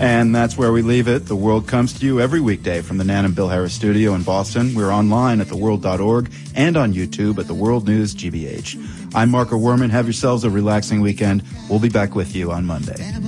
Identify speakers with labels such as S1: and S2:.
S1: And that's where we leave it. The World comes to you every weekday from the Nan and Bill Harris studio in Boston. We're online at theworld.org and on YouTube at The World News GBH. I'm Marco Werman. Have yourselves a relaxing weekend. We'll be back with you on Monday.